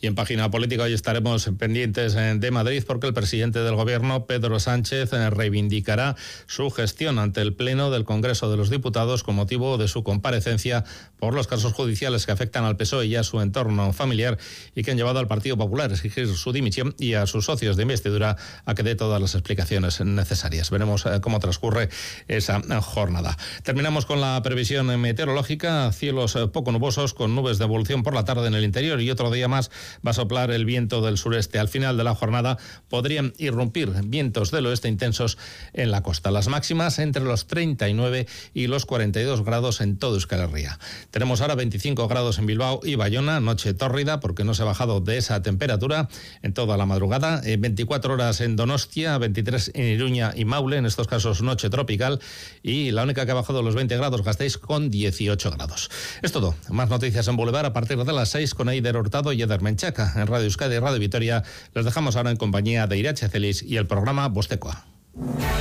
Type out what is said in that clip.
Y en página política hoy estaremos pendientes de Madrid porque el presidente del Gobierno, Pedro Sánchez, reivindicará su gestión ante el Pleno del Congreso de los Diputados con motivo de su comparecencia por los casos judiciales que afectan al PSOE y a su entorno familiar y que han llevado al Partido Popular a exigir su dimisión y a sus socios de investidura a que dé todas las explicaciones necesarias. Veremos cómo transcurre esa jornada. Terminamos con la previsión meteorológica. Cielos poco nubosos con nubes de evolución por la tarde en el interior y otro día más va a soplar el viento del sureste. Al final de la jornada podrían irrumpir vientos del oeste intensos en la costa. Las máximas entre los 39 y los 42 grados en todo Euskal Herria. Tenemos ahora 25 grados en Bilbao y Bayona, noche tórrida porque no se ha bajado de esa temperatura en toda la madrugada. 24 horas en Donostia, 23 en Iruña y Maule, en estos casos noche tropical, y la única que ha bajado los 20 grados, Gasteiz, con 18 grados. Es todo. Más noticias en Boulevard a partir de las 6 con Eider Hurtado y Eder Menchaca. En Radio Euskadi y Radio Vitoria les dejamos ahora en compañía de Irache Celis y el programa Bostekoa.